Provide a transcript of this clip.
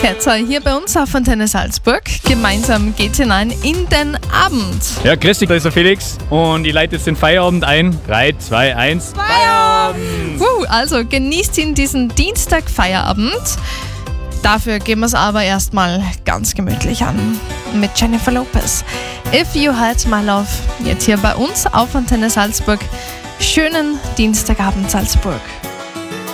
Ketzer hier bei uns auf Antenne Salzburg. Gemeinsam geht's hinein in den Abend. Ja, grüß dich, da ist der Felix und ich leite jetzt den Feierabend ein. 3, 2, 1, Feierabend! Also genießt ihn diesen Dienstag Feierabend. Dafür gehen wir es aber erstmal ganz gemütlich an mit Jennifer Lopez. If You Had My Love, jetzt hier bei uns auf Antenne Salzburg. Schönen Dienstagabend Salzburg.